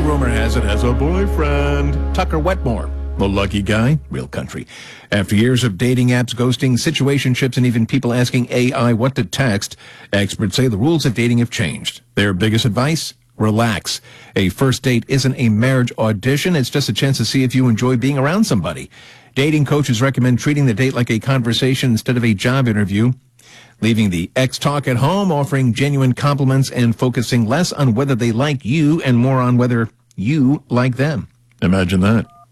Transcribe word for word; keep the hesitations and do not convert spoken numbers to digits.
rumor has it, has a boyfriend. Tucker Wetmore, the lucky guy, real country. After years of dating apps, ghosting, situationships, and even people asking A I what to text, experts say the rules of dating have changed. Their biggest advice? Relax. A first date isn't a marriage audition. It's just a chance to see if you enjoy being around somebody. Dating coaches recommend treating the date like a conversation instead of a job interview. Leaving the ex talk at home, offering genuine compliments, and focusing less on whether they like you and more on whether you like them. Imagine that.